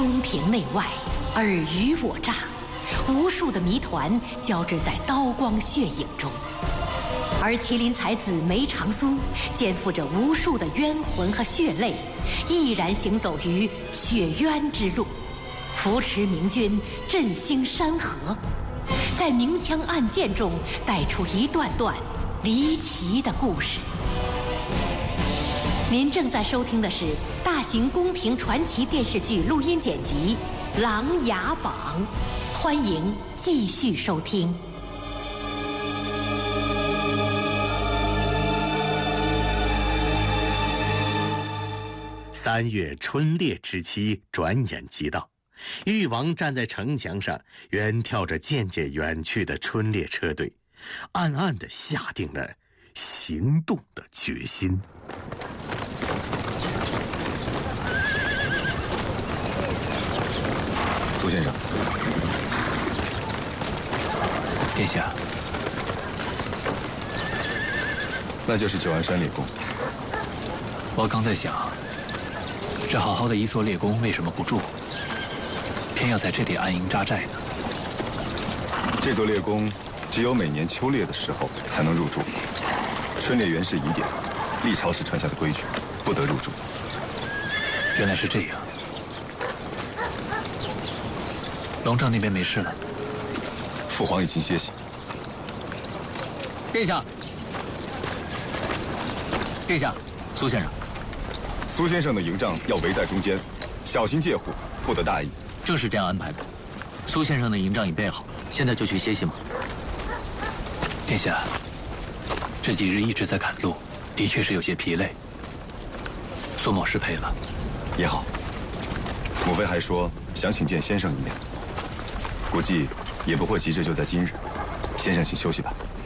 宫廷内外尔虞我诈，无数的谜团交织在刀光血影中。而麒麟才子梅长苏肩负着无数的冤魂和血泪，毅然行走于雪渊之路，扶持明军振兴山河，在明枪暗箭中带出一段段离奇的故事。您正在收听的是大型宫廷传奇电视剧录音剪辑《琅琊榜》，欢迎继续收听。 3月春猎之期转眼即到，誉王站在城墙上，远眺着渐渐远去的春猎车队，暗暗地下定了行动的决心。 苏先生， 殿下， 那就是九安山猎宫。 我刚在想，这好好的一座猎宫为什么不住，偏要在这里安营扎寨呢？ 这座猎宫只有每年秋猎的时候才能入住，春猎原是疑点，历朝时传下的规矩，不得入住。 原来是这样。龙帐那边没事了？ 父皇已经歇息。 殿下，殿下，苏先生。 苏先生的营帐要围在中间，小心戒护，不得大意。 正是这样安排的。苏先生的营帐已备好，现在就去歇息吗？殿下，这几日一直在赶路，的确是有些疲累。苏某失陪了。 也好。母妃还说想请见先生一面，估计也不会急着就在今日。先生请休息吧。